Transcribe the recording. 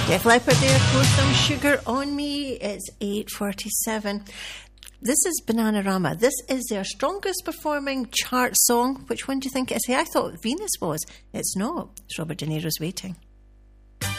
Def Leppard there, Pour Some Sugar on Me. It's 8:47. This is Bananarama. This is their strongest performing chart song. Which one do you think it is? I thought Venus was. It's not. It's Robert De Niro's Waiting.